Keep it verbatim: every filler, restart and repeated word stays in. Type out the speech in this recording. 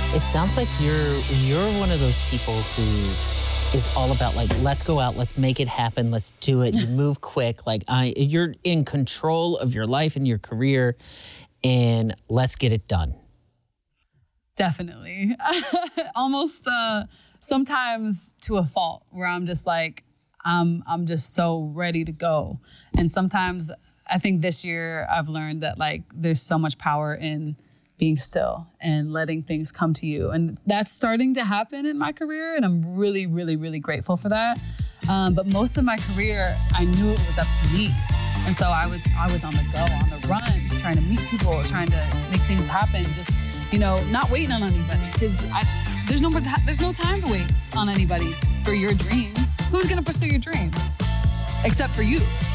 It sounds like you're you're one of those people who is all about like, let's go out, let's make it happen, let's do it. You move quick, like I, you're in control of your life and your career, and let's get it done. Definitely, almost uh, sometimes to a fault, where I'm just like, I'm I'm just so ready to go, and sometimes I think this year I've learned that like there's so much power in being still and letting things come to you. And that's starting to happen in my career. And I'm really, really, really grateful for that. Um, but most of my career, I knew it was up to me. And so I was I was on the go, on the run, trying to meet people, trying to make things happen. Just, you know, not waiting on anybody. Because there's no, there's no time to wait on anybody for your dreams. Who's going to pursue your dreams? Except for you.